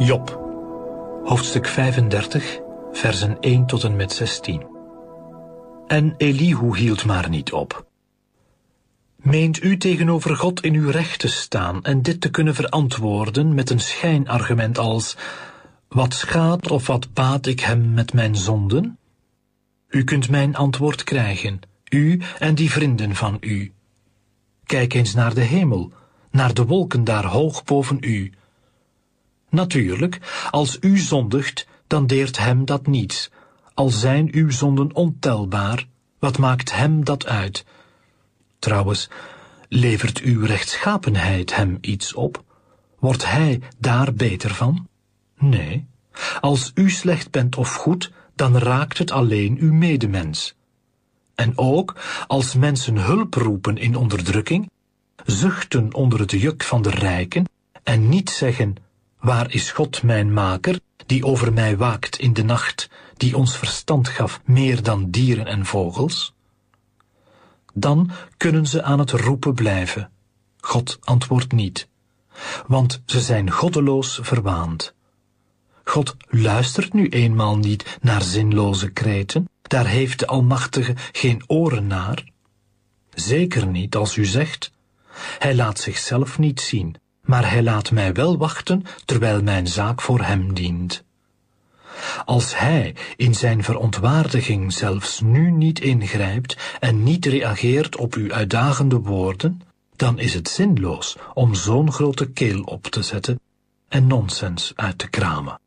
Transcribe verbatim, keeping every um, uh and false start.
Job, hoofdstuk vijfendertig, versen één tot en met zestien. En Elihu hield maar niet op. Meent u tegenover God in uw recht te staan en dit te kunnen verantwoorden met een schijnargument als: wat schaadt of wat baat ik hem met mijn zonden? U kunt mijn antwoord krijgen, u en die vrienden van u. Kijk eens naar de hemel, naar de wolken daar hoog boven u. Natuurlijk, als u zondigt, dan deert hem dat niets. Al zijn uw zonden ontelbaar, wat maakt hem dat uit? Trouwens, levert uw rechtschapenheid hem iets op? Wordt hij daar beter van? Nee. Als u slecht bent of goed, dan raakt het alleen uw medemens. En ook, als mensen hulp roepen in onderdrukking, zuchten onder het juk van de rijken en niet zeggen: waar is God mijn maker, die over mij waakt in de nacht, die ons verstand gaf meer dan dieren en vogels? Dan kunnen ze aan het roepen blijven. God antwoordt niet, want ze zijn goddeloos verwaand. God luistert nu eenmaal niet naar zinloze kreten, daar heeft de Almachtige geen oren naar. Zeker niet als u zegt: hij laat zichzelf niet zien, maar hij laat mij wel wachten terwijl mijn zaak voor hem dient. Als hij in zijn verontwaardiging zelfs nu niet ingrijpt en niet reageert op uw uitdagende woorden, dan is het zinloos om zo'n grote keel op te zetten en nonsens uit te kramen.